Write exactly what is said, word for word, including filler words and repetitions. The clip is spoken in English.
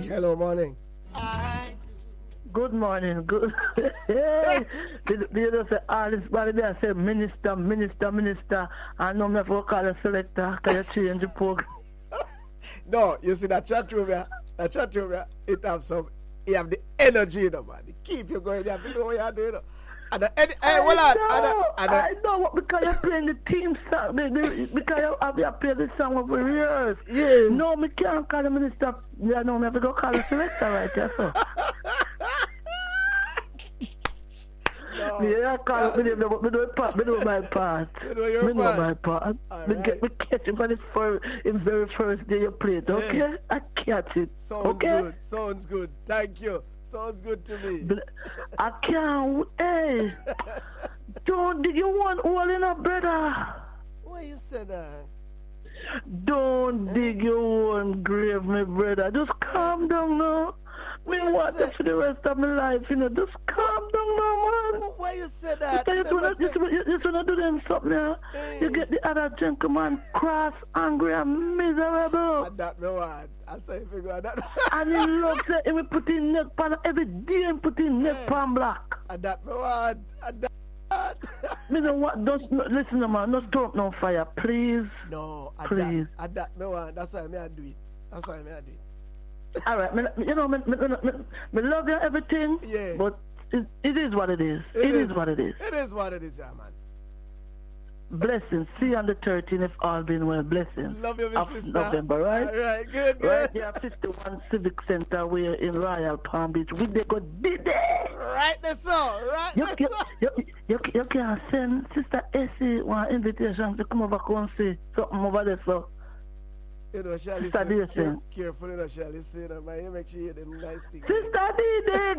Hello, morning. Good morning. Good. Hey, did, did you just say all this body there? Say minister, minister, minister. I know me for call a selector. Can you change the program? No, you see that chat room here. That chat room here. It have some. You have the energy, you know, man. It keep you going. You have to know what you're doing. You know. And the, and, I, hey, well, know, and the, and the, I know what because you're playing the team song. The, the, because you have you played the song over years. Yes. No, me can't call the minister. Yeah, no, me have to go call the selector right there. So. No. Yeah, I call me, me, me, me do part, me do my part. You know your me part. know my part. All me right. get me catch him for the first, the very first day you played. Okay, Yeah. I catch it. Sounds okay? good. Sounds good. Thank you. Sounds good to me. But I can't. Hey, don't dig your one hole in a brother. Why you said that? Don't dig your own grave, my brother. Just calm down now. Me What you want say? it for the rest of my life, you know. Just calm down now, man. Why you said that? You Never wanna, said- you, you, you wanna do them something now. Hey. You get the other gentleman cross, angry, and miserable. And that no one. I say if you go that. And he loves it. He will put in neck pan every day and put in neck Hey. pan black. And that no one. And that. Me know what? Don't no, listen, man. Don't stir up no fire, please. No. And Please. that. And that no one. That's why me I do it. That's why me I do it. All right, me, you know, me, me, me, me, me love you everything. Yeah. But it, it is what it is. It it is. is. what it is. It is what it is, yeah, man. Blessings. See you on the thirteenth if all been well. Blessings. Love you, my Of sister. November, right? All right, good, good. Right there, fifty-one Civic Center, we're in Royal Palm Beach. We they go did it. Right there, sir. Right You, there, you, sir. you, you, you can send Sister Essie one invitation to come over and see something over there, so. You know, Shally, Sister listen, Dee, care, sir. careful, you know, Shally, listen, you know, man, you make sure you hear them nice things. Sister Dee,